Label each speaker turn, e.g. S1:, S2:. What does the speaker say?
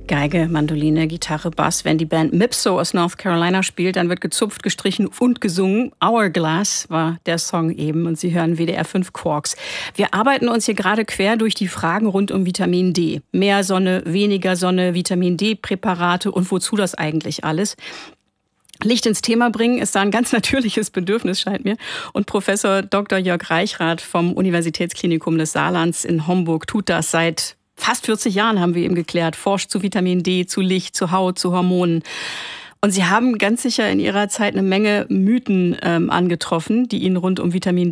S1: Geige, Mandoline, Gitarre, Bass. Wenn die Band Mipso aus North Carolina spielt, dann wird gezupft, gestrichen und gesungen. Hourglass war der Song eben und Sie hören WDR 5 Quarks. Wir arbeiten uns hier gerade quer durch die Fragen rund um Vitamin D. Mehr Sonne, weniger Sonne, Vitamin D-Präparate und wozu das eigentlich alles? Licht ins Thema bringen ist da ein ganz natürliches Bedürfnis, scheint mir. Und Professor Dr. Jörg Reichrath vom Universitätsklinikum des Saarlands in Homburg tut das seit fast 40 Jahren, haben wir eben geklärt, forscht zu Vitamin D, zu Licht, zu Haut, zu Hormonen. Und Sie haben ganz sicher in Ihrer Zeit eine Menge Mythen angetroffen, die Ihnen rund um Vitamin